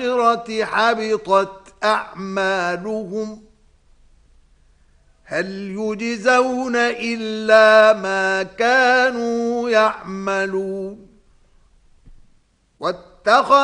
الآخرة حبطت أعمالهم هل يجزون إلا ما كانوا يعملون. واتخذ